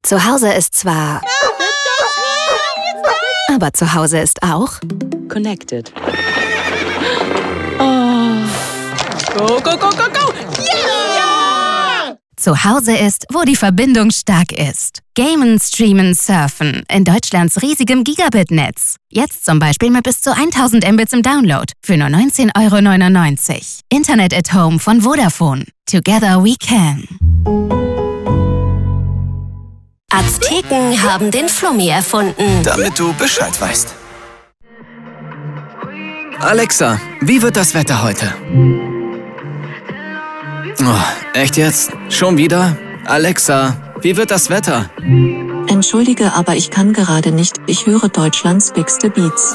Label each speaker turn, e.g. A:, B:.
A: Zu Hause ist zwar... Aber zu Hause ist auch...
B: Connected. Oh. Go, go, go, go, go!
A: Ja! Zu Hause ist, wo die Verbindung stark ist. Gamen, streamen, surfen. In Deutschlands riesigem Gigabit-Netz. Jetzt zum Beispiel mit bis zu 1000 Mbits im Download. Für nur 19,99 €. Internet at Home von Vodafone. Together we can.
C: Azteken haben den Flummi erfunden.
D: Damit du Bescheid weißt. Alexa, wie wird das Wetter heute? Oh, echt jetzt? Schon wieder? Alexa, wie wird das Wetter?
E: Entschuldige, aber ich kann gerade nicht. Ich höre Deutschlands bigste Beats.